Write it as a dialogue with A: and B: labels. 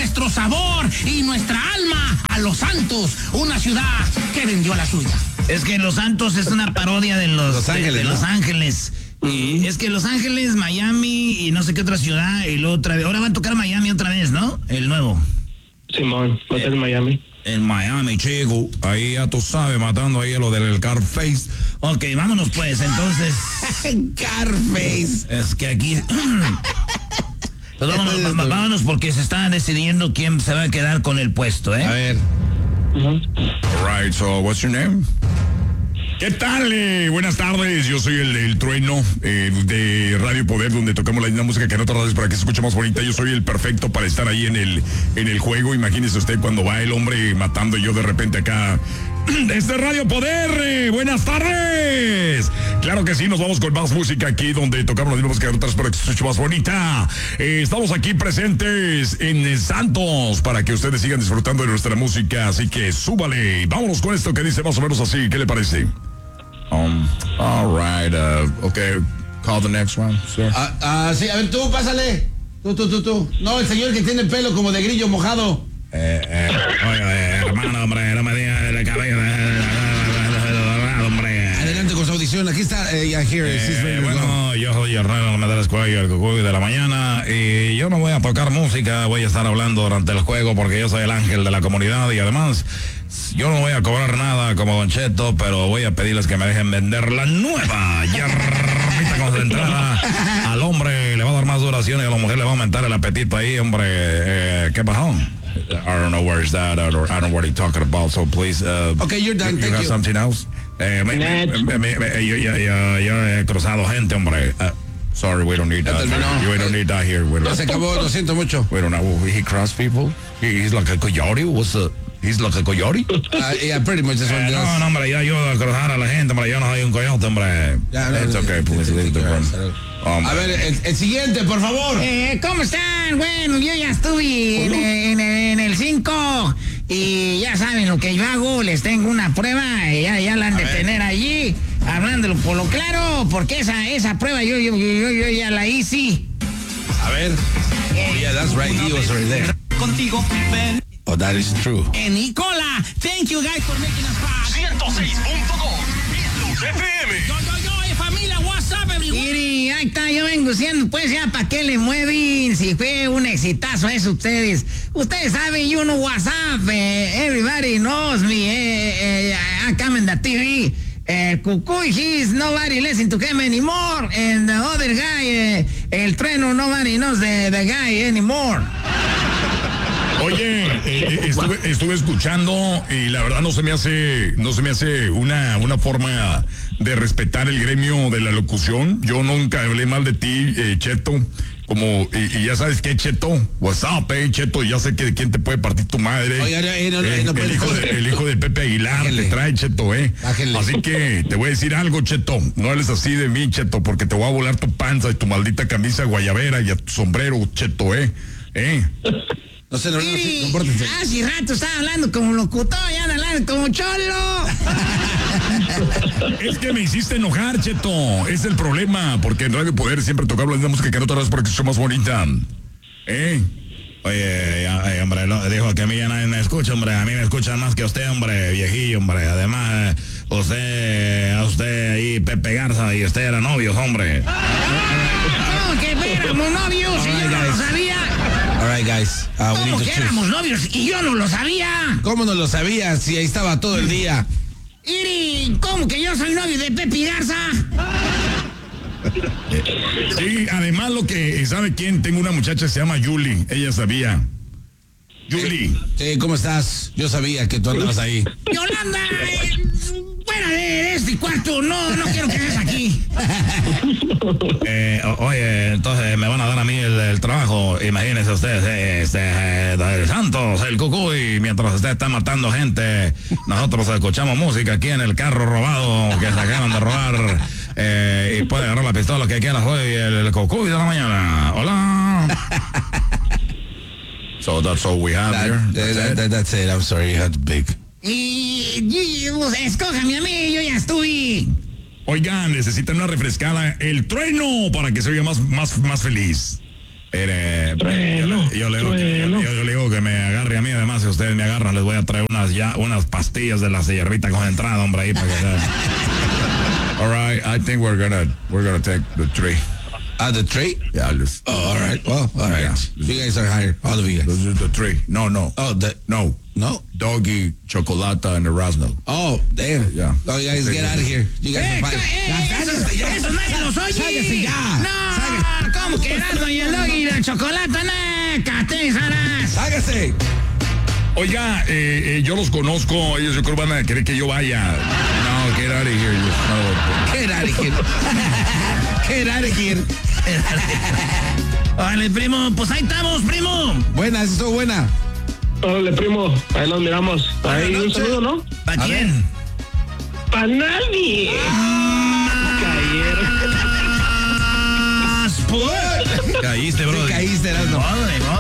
A: nuestro sabor y nuestra alma a Los Santos, una ciudad que vendió la suya.
B: Es que Los Santos es una parodia de Los Ángeles. De Los Ángeles. Y es que Los Ángeles, Miami y no sé qué otra ciudad y luego otra vez. Ahora van a tocar Miami otra vez, ¿no? El nuevo.
C: Simón, va a ser Miami.
B: En Miami, chico. Ahí ya tú sabes, matando ahí a lo del Carface. Ok, vámonos pues, entonces.
A: Carface.
B: Es que aquí... Pues vámonos porque se está decidiendo quién se va a quedar con el puesto, ¿eh?
D: A ver.
C: Uh-huh.
E: All right, so what's your name? ¿Qué tal? Buenas tardes, yo soy el Trueno de Radio Poder, donde tocamos la misma música que en otras radios para que se escuche más bonita. Yo soy el perfecto para estar ahí en el juego. Imagínese usted cuando va el hombre matando y yo de repente acá. Desde Radio Poder, buenas tardes. Claro que sí, nos vamos con más música aquí donde tocamos la misma música que en otras para que se escuche más bonita. Estamos aquí presentes en Santos para que ustedes sigan disfrutando de nuestra música, así que súbale. Vámonos con esto que dice más o menos así, ¿qué le parece?
D: All right, okay, call the next one, sir.
F: Sí, a ver, tú, pásale. Tú. No, el señor que tiene el pelo como de grillo mojado.
B: Oye, hermano, hombre, no me digas el cabello hombre.
F: Adelante con su audición, aquí está,
B: Bueno, yo soy el Reno de la escuela y el cucuy de la mañana y yo no voy a tocar música, voy a estar hablando durante el juego porque yo soy el ángel de la comunidad y además yo no voy a cobrar nada como Don Cheto, pero voy a pedirles que me dejen vender la nueva hierbita concentrada. Al hombre le va a dar más duración y a la mujer le va a aumentar el apetito ahí, hombre. ¿Qué pasó? I don't know where is that. I don't know what he's talking about. So please.
F: Okay, you're done.
E: You got something else? Yo he cruzado gente, hombre. Sorry, we don't need that. We don't need that here.
F: Ya se acabó, lo siento mucho.
E: We don't know. He crossed people. He's like a coyote. He's like a coyote.
F: Yeah, pretty much that's what it is.
B: No, hombre, yo ayudo a cruzar a la gente, hombre. Yo no soy un coyote, hombre.
E: It's okay, please leave the room.
F: A ver, el siguiente, por favor.
A: ¿Cómo están? Bueno, yo ya estuve en el 5 y ya saben lo que yo hago, les tengo una prueba, ya la han de tener allí, hablándolo por lo claro, porque esa prueba yo ya la hice.
F: A ver. Oh, yeah, that's right, he was right there.
A: Contigo, ven.
F: Oh, that is true.
A: Nicola, thank you guys for making us proud.
E: 106.2 FM.
A: Yo, familia, what's up, everyone? Miri, ahí está, yo vengo diciendo, pues ya, ¿para qué le mueven? Si fue un exitazo eso ustedes. Ustedes saben, you know what's up, everybody knows me, I come in the TV. Cucuy, he's nobody listen to him anymore. And the other guy, el Trueno, nobody knows the guy anymore.
E: Oye, estuve escuchando y la verdad no se me hace una forma de respetar el gremio de la locución. Yo nunca hablé mal de ti, Cheto. Y ya sabes qué, Cheto. What's up, Cheto. Ya sé que quién te puede partir tu madre.
F: Oiga,
E: el hijo de Pepe Aguilar
F: Bájale.
E: te trae, Cheto,
F: Bájale.
E: Así que te voy a decir algo, Cheto. No hables así de mí, Cheto, porque te voy a volar tu panza y tu maldita camisa guayabera y a tu sombrero, Cheto,
F: No sé, no
A: Miri,
F: compórtense.
A: hace rato estaba hablando como locutor, ya anda hablando como cholo.
E: Es que me hiciste enojar, Cheto. Es el problema, porque en Radio Poder siempre tocamos la misma música que en otras porque es más bonita.
B: Oye, hombre, dijo que a mí ya nadie me escucha, hombre. A mí me escuchan más que a usted, hombre, viejillo, hombre. Además, a usted ahí, Pepe Garza, y usted era novios, hombre.
A: ¿Cómo que éramos novios y yo no lo sabía?
F: All right, guys. We need
A: ¿Cómo
F: to
A: que
F: choose.
A: éramos novios y yo no lo sabía?
F: ¿Cómo no lo sabías si ahí estaba todo el día?
A: Iri, ¿cómo que yo soy novio de Pepe Garza?
E: Sí, además ¿sabe quién? Tengo una muchacha que se llama Yuli. Ella sabía. Yuli.
F: Sí, ¿cómo estás? Yo sabía que tú andabas ahí.
A: Yolanda, fuera de este cuarto, no quiero que estés aquí.
B: Oye, entonces me van a dar a mí el trabajo. Imagínense ustedes, del Santos, el Cucuy, mientras usted está matando gente, nosotros escuchamos música aquí en el carro robado que se acaban de robar. Y puede agarrar la pistola que quiera hoy, el Cucuy de la mañana. Hola.
E: So that's all we have here.
F: That's it. I'm sorry, you had to pick.
A: Y escójame a mí, yo ya estuve.
E: Oigan, necesitan una refrescada, el Trueno, para que se oiga más feliz.
B: Yo le digo que me agarre a mí, además si ustedes me agarran les voy a traer unas pastillas de la hierbita concentrada, hombre, ahí para que sea.
D: All right, I think we're gonna take the tree.
F: The tree?
D: Yeah, let's.
F: Oh, all right. Well, all right.
D: Yeah.
F: You guys are hired. All of you guys.
D: This is the tree. No.
F: Oh,
D: No.
F: no?
D: Doggy, Chocolata, and Erasmo.
F: Oh, damn.
D: Yeah.
F: Oh, you guys get out of here. You guys are fired.
A: Eso nadie los oye.
F: Sáquese ya.
A: No, ¿cómo que Erasmo y el Doggy y el Chocolate? No, catezaras.
F: Sáquese.
E: Oiga, yo los conozco, ellos yo creo van a querer que yo vaya.
D: No, get out of here.
F: Get out of here. Get out of here.
A: Vale, primo, pues ahí estamos, primo.
F: Buena, eso estuvo buena.
C: Órale, primo, ahí nos miramos. Ahí un saludo, ¿no?
A: ¿Para quién?
C: ¡Para nadie!
A: Caíste, bro.
F: Caíste, Erasmo.
A: Madre,